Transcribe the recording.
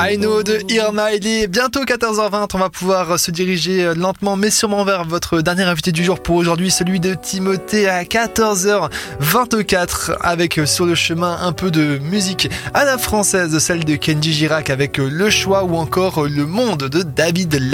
I Know de Irma. Il est bientôt 14h20. On va pouvoir se diriger lentement mais sûrement vers votre dernier invité du jour pour aujourd'hui, celui de Timothée à 14h24 avec sur le chemin un peu de musique à la française, celle de Kenji Girac avec Le Choix ou encore Le Monde de David